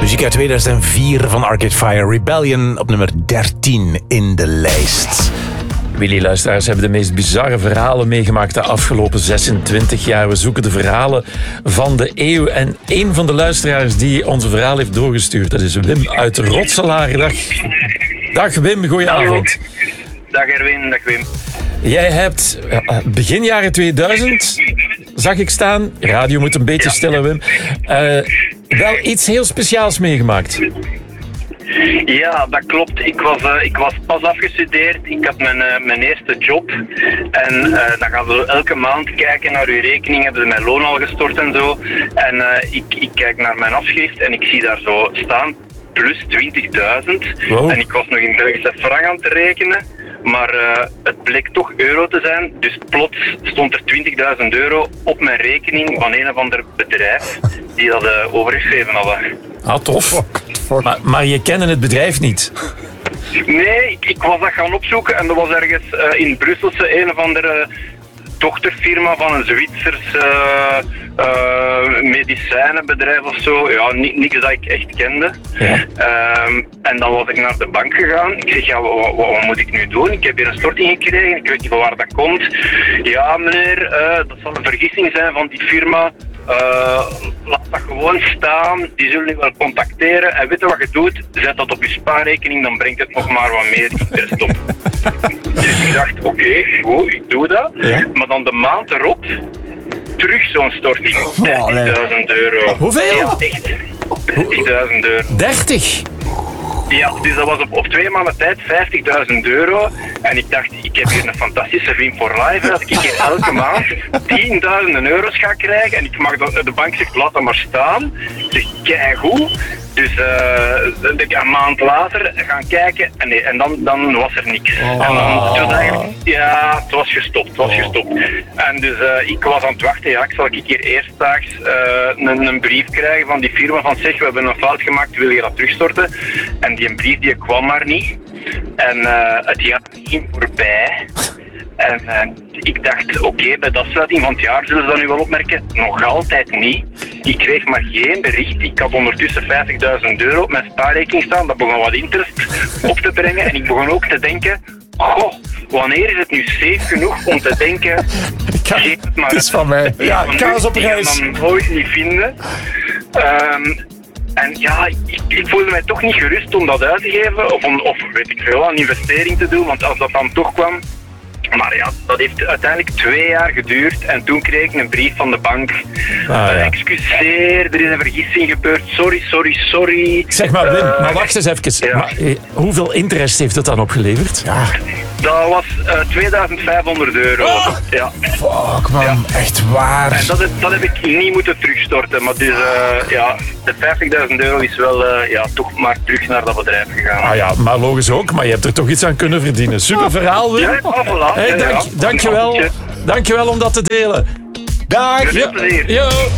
Muziek uit 2004 van Arcade Fire, Rebellion op nummer 13 in de lijst. Willy, luisteraars hebben de meest bizarre verhalen meegemaakt de afgelopen 26 jaar. We zoeken de verhalen van de eeuw. En een van de luisteraars die onze verhaal heeft doorgestuurd, dat is Wim uit Rotselaar. Dag Wim, goedenavond. Dag Erwin, dag Wim. Jij hebt begin jaren 2000, zag ik staan, radio moet een beetje stellen Wim, wel iets heel speciaals meegemaakt. Ja, dat klopt. Ik was pas afgestudeerd. Ik had mijn eerste job. En dan gaan ze elke maand kijken naar uw rekening. Hebben ze mijn loon al gestort en zo. En ik kijk naar mijn afschrift en ik zie daar zo staan plus 20.000. Wow. En ik was nog in Belgische frank aan te rekenen. Maar het bleek toch euro te zijn. Dus plots stond er 20.000 euro op mijn rekening van een of ander bedrijf die dat overgeschreven hadden. Ah, tof. Maar je kende het bedrijf niet? Nee, ik was dat gaan opzoeken en dat was ergens in Brusselse een of andere dochterfirma van een Zwitsers medicijnenbedrijf of zo. Ja, niks dat ik echt kende. Ja. En dan was ik naar de bank gegaan. Ik zeg, ja, wat moet ik nu doen? Ik heb hier een storting gekregen, ik weet niet van waar dat komt. Ja, meneer, dat zal een vergissing zijn van die firma. Laat dat gewoon staan, die zullen je wel contacteren en weet je wat je doet, zet dat op je spaarrekening, dan brengt het nog maar wat meer interest op. Dus ik dacht, oké, goed, ik doe dat, maar dan de maand erop terug zo'n storting, 30.000 euro. Hoeveel? Ja, echt, 30.000 euro. 30? Ja, dus dat was op 2 maanden tijd 50.000 euro. En ik dacht, ik heb hier een fantastische vriend voor life. Als ik hier elke maand 10.000 euro's ga krijgen en ik mag de bank zegt, laat dat maar staan. Ik zeg, keigoed. Dus een maand later gaan kijken en dan was er niks. En dan, het was eigenlijk, ja, het was gestopt. En dus ik was aan het wachten, ja, zal ik hier eerstdaags een brief krijgen van die firma van zeg, we hebben een fout gemaakt, wil je dat terugstorten? En die brief die kwam maar niet. En het jaar ging voorbij. En ik dacht, oké, bij de afsluiting van het jaar zullen ze dat nu wel opmerken. Nog altijd niet. Ik kreeg maar geen bericht. Ik had ondertussen 50.000 euro op mijn spaarrekening staan. Dat begon wat interest op te brengen. En ik begon ook te denken, goh, wanneer is het nu safe genoeg om te denken, geef het maar. Het is van mij. Ja, kaas op reis. Ik kan hem nooit niet vinden. En ja, ik voelde mij toch niet gerust om dat uit te geven. Of weet ik veel, een investering te doen. Want als dat dan toch kwam. Maar ja, dat heeft uiteindelijk 2 jaar geduurd en toen kreeg ik een brief van de bank. Excuseer, er is een vergissing gebeurd, sorry. Zeg maar Wim, maar wacht eens even. Ja. Maar, hoeveel interest heeft het dan opgeleverd? Ja, Dat was 2.500 euro. Ja. fuck man, Ja. echt waar. En dat heb ik niet moeten terugstorten, maar dus ja, de 50.000 euro is wel toch maar terug naar dat bedrijf gegaan. Ah ja, maar logisch ook, maar je hebt er toch iets aan kunnen verdienen. Super verhaal Wim. Ja, voilà. Hey, dankjewel om dat te delen. Dag! Met plezier. Yo.